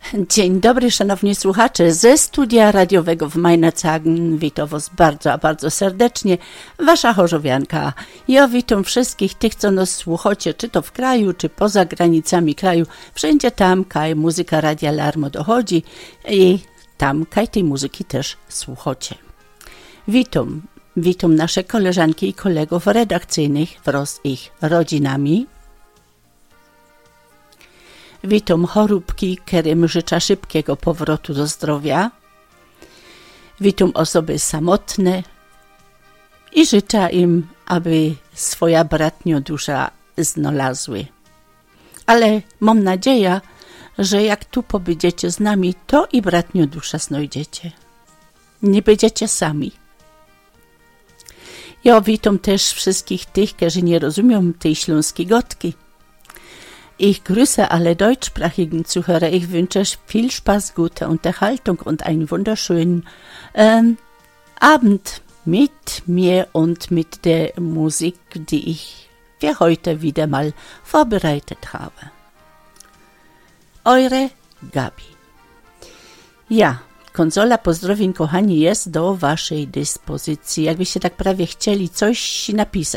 Dzień dobry, szanowni słuchacze, ze studia radiowego w Majnachagen. Witam was bardzo, a bardzo serdecznie. Wasza chorzowianka. Ja witam wszystkich tych, co nas słuchacie, czy to w kraju, czy poza granicami kraju. Wszędzie tam, kaj muzyka Radia Larmo dochodzi i tam, kaj tej muzyki też słuchacie. Witam nasze koleżanki i kolegów redakcyjnych wraz z ich rodzinami. Witam choróbki, którym życzę szybkiego powrotu do zdrowia. Witam osoby samotne i życzę im, aby swoja bratnia dusza znalazły. Ale mam nadzieję, że jak tu pobędziecie z nami, to i bratnią duszę znajdziecie. Nie będziecie sami. Ja witam też wszystkich tych, którzy nie rozumieją tej śląskiej gotki. Ich grüße alle deutschsprachigen Zuhörer. Ich wünsche viel Spaß, gute Unterhaltung und einen wunderschönen Abend mit mir und mit der Musik, die ich für heute wieder mal vorbereitet habe. Eure Gabi. Ja, konsola pozdrowień, kochani, jest do waszej dyspozycji. Jakbyście tak prawie chcieli coś napisać,